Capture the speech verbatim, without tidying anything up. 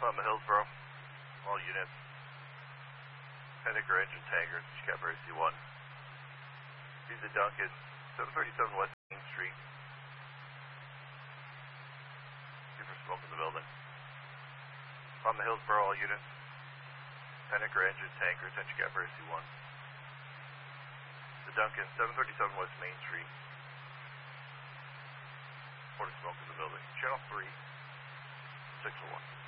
From the Hillsboro, all units. Henniker engine tanker, Scapa C one. Visa Duncan, seven thirty-seven West Main Street. Give for smoke in the building. From the Hillsboro, all units. Henniker engine tanker, Scapa C one. The Duncan, seven thirty-seven West Main Street. Reporting smoke in the building. Channel three, six oh one.